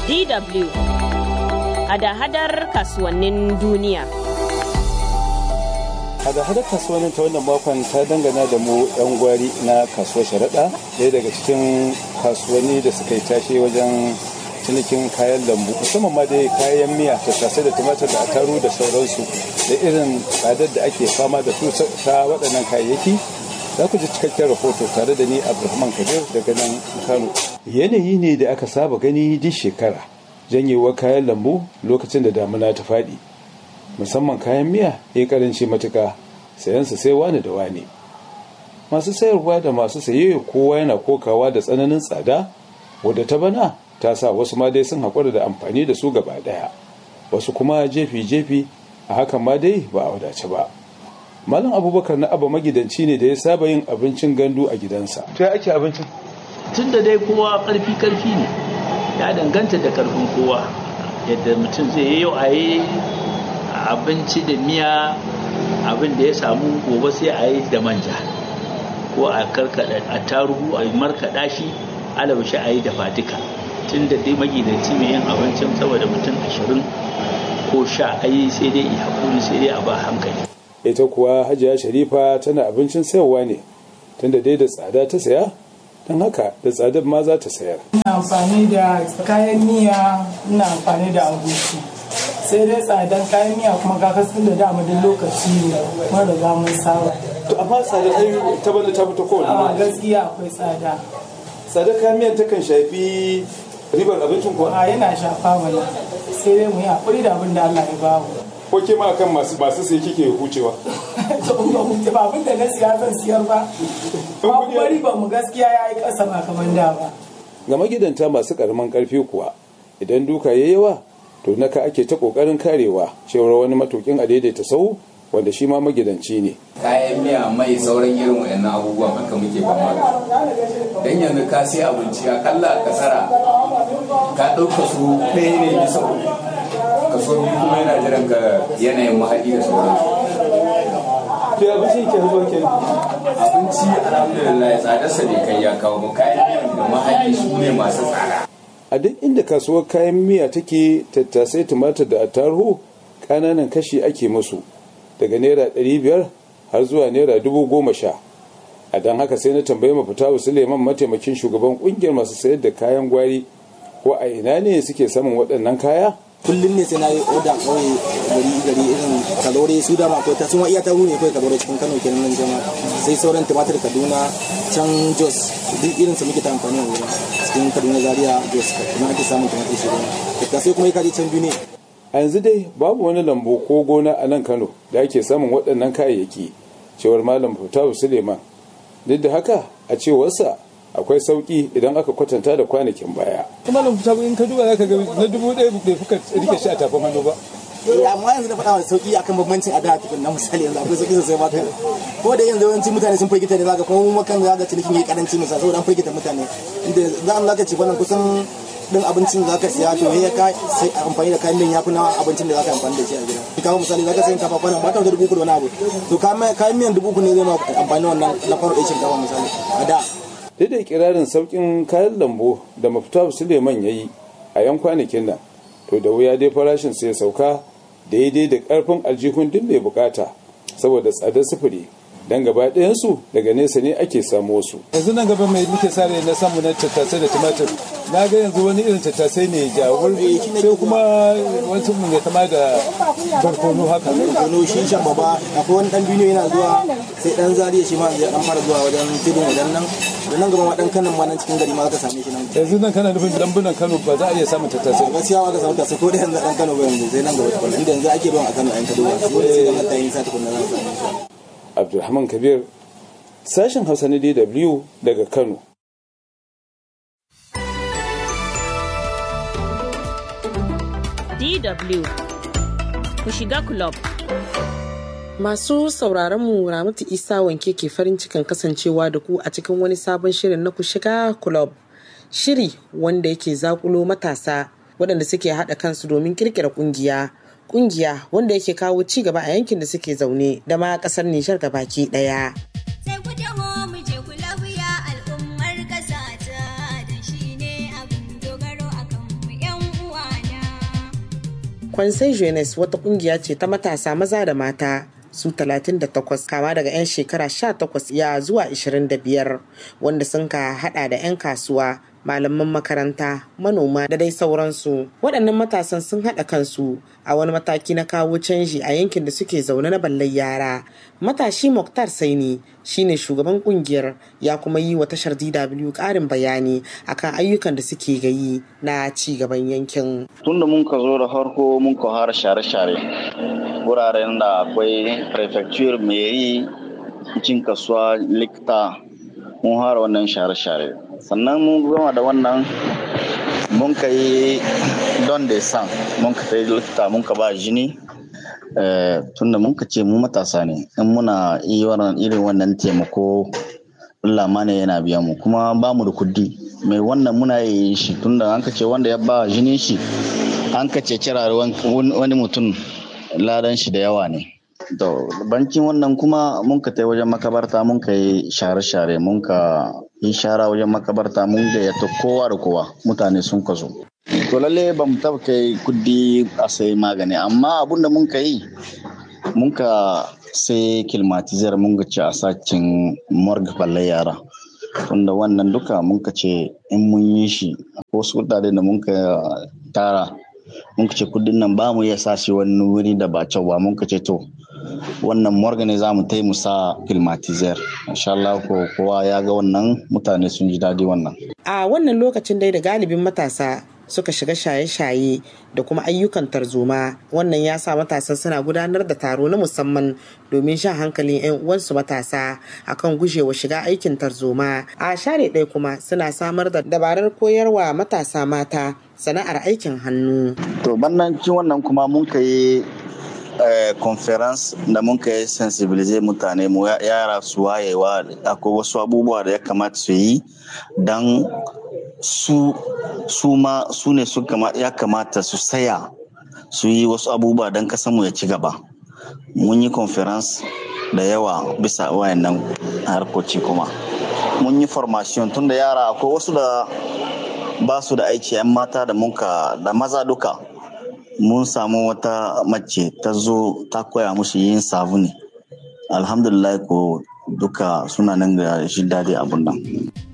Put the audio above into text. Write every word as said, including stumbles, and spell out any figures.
D W hada-hadar kasuwannin duniya. Hada-hadar kasuwannin ta wannan makon ta dangana da mu 'yan gwari na kasuwar sharaɗa, ɗaya daga cikin kasuwanni da suka yi tashe wajen cinikin kayan lambu, musamman ma dai kayan miya, tattasai da tumatir da ataru da sauransu, da irin tsadar da ake fama da su ta waɗannan kayayyaki. Za ku ji cikakken rahoto tare da ni Abdulrahman Kabir daga nan Kano. Yanayi ne da aka saba gani duk shekara, janyewar kayan lambu lokacin da damuna ta faɗi, musamman kayan miya ya karanci matuka, sayansa sai wani da wani. Masu sayarwa da masu saye kowa yana kokawa da tsananin tsada, wadda ta bana ta sa wasu ma dai sun haƙura da amfani da su gaba ɗaya, wasu kuma jefi-jefi, a hakan ma dai ba a wadace ba. Malam Abubakar na Abba magidanci ne da ya saba yin abincin gandu a gidansa. To ya ake abincin? Tun da dai kowa ƙarfi-ƙarfi ne, ya danganta da ƙarfin kowa. Yadda mutum zai yi yau a yi abinci da miya, abin da ya samu gobe sai a yi da manja, ko a karkada a tarugu a markaɗa shi, alabashi a yi da fatika. Tun da dai magidanci mai yin abincin saboda mutum ashirin ko sha a yi sai dai i haƙuri, sai dai a ba hankali. Ita kuwa Hajiya Sharifa tana abincin sayarwa ne, tunda dai da tsada ta saya, don haka da tsadar ma za ta sayar. Ina amfani da kayan miya, ina amfani da agushi. Sai dai tsadan kayan miya kuma kaka sun da dama duk lokaci ne, mun riga mun saba. To amma tsada ai ta bana ta fita kowane ma. Gaskiya akwai tsada. Tsada kayan miyan takan shafi ribar abincin kuwa? A yana shafa mana. Sai dai mu yi haƙuri da abin da Allah ya ba mu. Ko ke ma kan masu masu sai kike hucewa? To ba huce ba, abin da na siya zan siyar ba. Ba kuma ribar mu gaskiya ya yi ƙasa ba kamar da ba. Ga magidanta masu ƙaramin ƙarfi kuwa, idan duka yayi yawa, to naka ake ta kokarin karewa, cewar wani matukin a daidaita sau wanda shi ma magidanci ne. Kayan miya mai sauran irin waɗannan abubuwan haka muke fama da. Dan yanzu ka sai abinci akalla kasara ka ɗauka su ɗaya ne bisa uku, kaso biyu kuma yana jiran ka yanayin mahaɗi da sauransu. To abinci ke zuwa ke? Abinci alhamdulillah tsadarsa bai kai ya kawo ba, kayan miya da mahaɗi su ne masu tsada. A duk inda kasuwar kayan miya take, tattasai, tumatir da attaruhu ƙananan kashi ake musu, daga naira ɗari biyar har zuwa naira dubu goma sha. A don haka sai na tambayi Mafitahu Suleiman, mataimakin shugaban ƙungiyar masu sayar da kayan gwari, ko a ina ne suke samun waɗannan kaya? Kullum ne sai na yi oda kawai gari gari irin kalore su dama akwai ta sun iya ta ne kawai kalore cikin Kano kenan nan jama'a, sai sauran tumatir Kaduna can Jos duk irin su muke ta amfani a wurin cikin Kaduna Zaria Jos kuma ake samun tumatir shi da sai kuma ya kaje can biyu ne. A yanzu dai babu wani lambu ko gona a nan Kano da ake samun waɗannan kayayyaki, cewar Malam Mafitahu Suleiman. Duk da haka a cewarsa akwai sauki idan aka kwatanta da kwanakin baya. Kuma Malam Mafitahu in ka duba zaka ga na dubu ɗaya bai fuka rike shi a tafin hannu ba. Eh amma yanzu da faɗa wa sauki akan bambancin a da tukun na misali yanzu akwai sauki sosai ba kai. Ko da yanzu yawanci mutane sun firgita da zaka kuma mu kan zaka cinikin yayi karanci misali saboda an firgita mutane. Inda za mu zaka ci wannan kusan din abincin da zaka siya to ya ka sai amfani da kayan miyan yafi na abincin da zaka amfani da shi a gida. In ka misali zaka sayin kafa kwana ba ta da dubu uku da wani abu. To kayan miyan dubu uku ne zai ma amfani wannan na faro ɗin shinkafa misali. A da duk da kirarin saukin kayan lambu da Mafitahu Suleiman ya yi a yan kwanakin nan, to da wuya dai farashin sai sauka daidai da karfin aljihun duk mai bukata, saboda tsadar sufuri, dan gaba ɗayansu daga nesa ne ake samu su. Yanzu nan gaba mai muke sa rai na samu na tattasai da tumatir, na ga yanzu wani irin tattasai ne jawur, sai kuma wasu mun ya kama da barkono haka. Barkono shi shan baba, akwai wani dan duniya yana zuwa, sai dan Zariya shi ma ya dan fara zuwa wajen tudun wajen nan, da nan gaba ma dan Kano ma nan cikin gari ma zaka same shi nan. Yanzu nan kana nufin lambunan Kano ba za a iya samun tattasai? Gaskiya ba ka samu tattasai ko da yanzu dan Kano ba yanzu, sai nan gaba tukun, inda yanzu ake ban a Kano a yanka duba, sai da mata yin sa tukun na zan samu. Abdulrahman Kabir, sashen Hausa na D W daga Kano. D W ku shiga club. Masu sauraron mu, Ramatu Isa Wanke ke farin cikin kasancewa da ku a cikin wani sabon shirin na ku shiga club. Shiri wanda yake zakulo matasa waɗanda suke haɗa kansu domin kirkira ƙungiya. Ƙungiya wanda yake kawo ci gaba a yankin da suke zaune da ma ƙasar Nijar gabaki ɗaya. Conseil Jeunesse wata kungiya ce ta matasa maza da mata su talatin da takwas kama daga 'yan shekara sha takwas ya zuwa ashirin da biyar wanda sun ka hada da 'yan kasuwa, malaman makaranta, manoma da dai sauransu. Waɗannan matasan sun haɗa kansu a wani mataki na kawo canji a yankin da suke zaune na ballar yara. Matashi Muktar Saini shine shugaban kungiyar, ya kuma yi wa tashar D W ƙarin bayani akan ayyukan da suke gayi na ci gaban yankin. Tunda mun ka zo da farko mun ka har share-share wuraren da akwai prefecture, meri, cin kasuwa, likta, mun hara wannan share-share. Sannan mun gama da wannan mun ka yi don da san mun ka yi likta mun ka ba jini tunda mun ka ce mu matasa ne in muna irin wannan taimako Allah ma ne yana biya mu kuma ba mu da kudi mai wannan muna yi shi tunda an ka ce wanda ya ba jini shi an ka ce kira wani mutum ladan shi da yawa ne. To bankin wannan kuma mun ka tai wajen makabarta mun ka yi share-share mun ka yi shara wajen makabarta mun gayyata kowa da kowa mutane sun ka zo. To lalle ba mu taba kai kudi a sai magani amma abun da mun ka yi mun ka sai kilmatizar mun ga ci a sakin morgue balle yara. Tunda wannan duka mun ka ce in mun yi shi ko su kudade da mun ka tara mun ka ce kudin nan ba mu iya sashi wani wuri da ba cewa mun ka ce to wannan morgue ne za mu taimu sa climatizer. Insha Allah ko kowa ya ga wannan mutane sun ji dadi wannan. A wannan lokacin dai da galibin matasa suka shiga shaye-shaye da kuma ayyukan tarzoma, wannan ya sa matasan suna gudanar da taro na musamman domin shan hankalin 'yan uwansu matasa akan gujewa shiga aikin tarzoma. A share ɗaya kuma suna samar da dabarar koyarwa matasa mata sana'ar aikin hannu. To bannan cin wannan kuma mun kai conference da mun kai sensibilize mutane mu yara su wayewa akwai wasu abubuwa da ya kamata su yi don su su ma su ne su ya kamata su saya su yi wasu abubuwa don kasan mu ya ci gaba. Mun yi conference da yawa bisa wayannan harkoci kuma mun yi formation tun da yara akwai wasu da ba su da aiki 'yan mata da munka da maza duka. Mun samu wata mace ta zo ta koya musu yin sabuni. Alhamdulillah ko duka suna nan da shi daɗi abun nan.